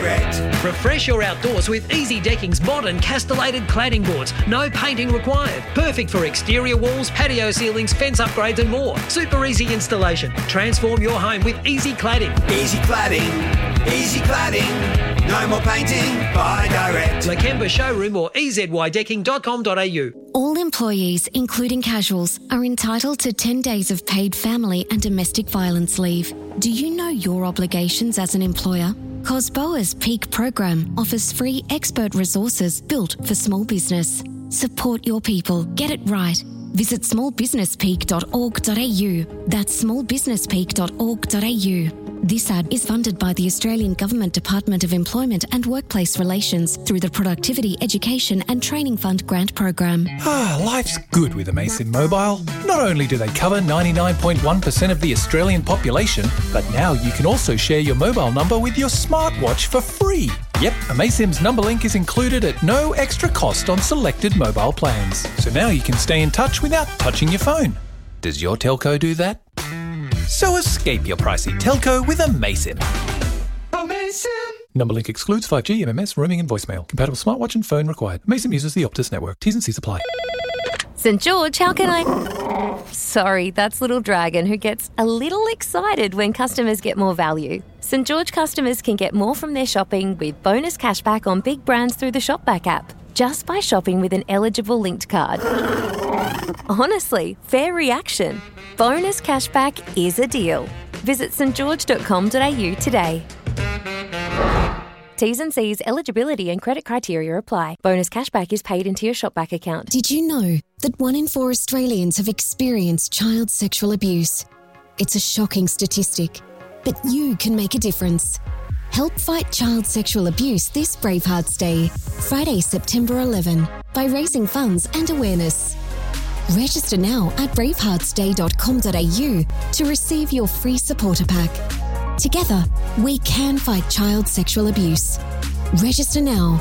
Direct. Refresh your outdoors with Easy Decking's modern castellated cladding boards. No painting required. Perfect for exterior walls, patio ceilings, fence upgrades and more. Super easy installation. Transform your home with Easy Cladding. Easy Cladding. Easy Cladding. No more painting. Buy direct. Lakemba Showroom or ezydecking.com.au. All employees, including casuals, are entitled to 10 days of paid family and domestic violence leave. Do you know your obligations as an employer? COSBOA's Peak program offers free expert resources built for small business. Support your people. Get it right. Visit smallbusinesspeak.org.au. That's smallbusinesspeak.org.au. This ad is funded by the Australian Government Department of Employment and Workplace Relations through the Productivity, Education and Training Fund grant program. Life's good with Amaysim Mobile. Not only do they cover 99.1% of the Australian population, but now you can also share your mobile number with your smartwatch for free. Yep, Amaysim's number link is included at no extra cost on selected mobile plans. So now you can stay in touch without touching your phone. Does your telco do that? So escape your pricey telco with Amaysim. Number link excludes 5G, MMS, roaming and voicemail. Compatible smartwatch and phone required. Amaysim uses the Optus network. T's and C's apply. St George, how can I... Sorry, that's Little Dragon who gets a little excited when customers get more value. St George customers can get more from their shopping with bonus cashback on big brands through the Shopback app, just by shopping with an eligible linked card. Honestly, fair reaction. Bonus cashback is a deal. Visit stgeorge.com.au today. T's and C's, eligibility and credit criteria apply. Bonus cashback is paid into your Shopback account. Did you know that 1 in 4 Australians have experienced child sexual abuse? It's a shocking statistic, but you can make a difference. Help fight child sexual abuse this Bravehearts Day, Friday, September 11, by raising funds and awareness. Register now at braveheartsday.com.au to receive your free supporter pack. Together, we can fight child sexual abuse. Register now,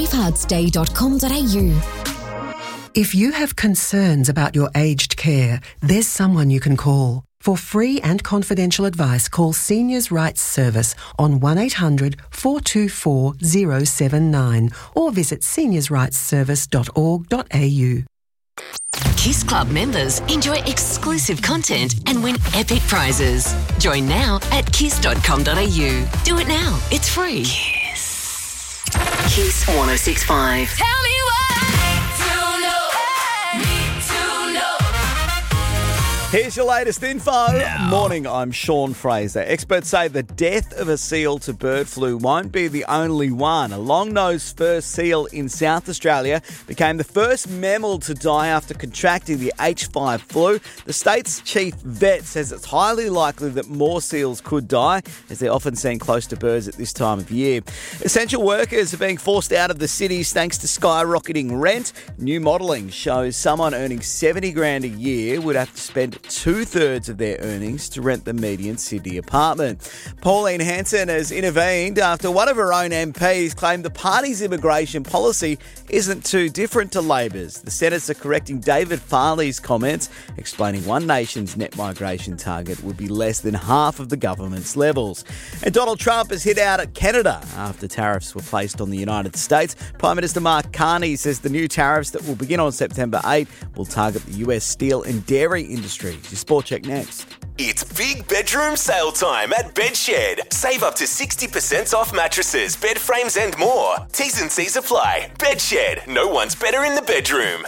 braveheartsday.com.au. If you have concerns about your aged care, there's someone you can call. For free and confidential advice, call Seniors' Rights Service on 1800 424 079 or visit seniorsrightsservice.org.au. Kiss Club members enjoy exclusive content and win epic prizes. Join now at kiss.com.au. Do it now. It's free. Kiss. Kiss 106.5. Tell me what to know. Need to know. Here's your latest info. Morning, I'm Sean Fraser. Experts say the death of a seal to bird flu won't be the only one. A long-nosed fur seal in South Australia became the first mammal to die after contracting the H5 flu. The state's chief vet says it's highly likely that more seals could die, as they're often seen close to birds at this time of year. Essential workers are being forced out of the cities thanks to skyrocketing rent. New modelling shows someone earning $70,000 a year would have to spend 2/3 of their earnings to rent the median Sydney apartment. Pauline Hanson has intervened after one of her own MPs claimed the party's immigration policy isn't too different to Labor's. The Senator correcting David Farley's comments, explaining One Nation's net migration target would be less than half of the government's levels. And Donald Trump has hit out at Canada after tariffs were placed on the United States. Prime Minister Mark Carney says the new tariffs that will begin on September 8 will target the US steel and dairy industry. Your Sport Check next. It's big bedroom sale time at Bedshed. Save up to 60% off mattresses, bed frames and more. T's and C's apply. Bedshed. No one's better in the bedroom.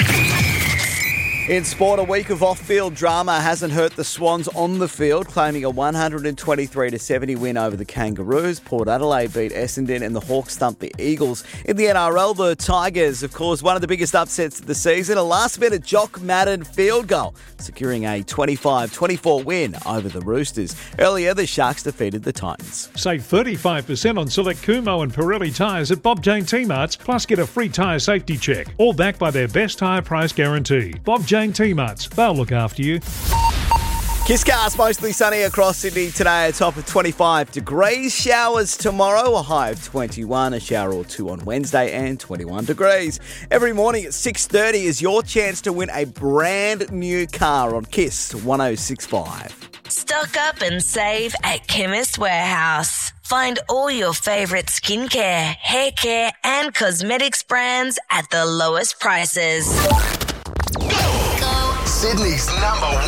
In sport, a week of off-field drama hasn't hurt the Swans on the field, claiming a 123-70 win over the Kangaroos. Port Adelaide beat Essendon and the Hawks stumped the Eagles. In the NRL, the Tigers have caused one of the biggest upsets of the season, a last-minute Jock Madden field goal, securing a 25-24 win over the Roosters. Earlier, the Sharks defeated the Titans. Save 35% on select Kumho and Pirelli tyres at Bob Jane T-Marts, plus get a free tyre safety check. All backed by their best tyre price guarantee. Bob Jane T-Marts, they'll look after you. Kisscast, mostly sunny across Sydney today, a top of 25 degrees. Showers tomorrow, a high of 21, a shower or two on Wednesday, and 21 degrees. Every morning at 6:30 is your chance to win a brand new car on Kiss 106.5. Stock up and save at Chemist Warehouse. Find all your favourite skincare, hair care and cosmetics brands at the lowest prices. Sydney's number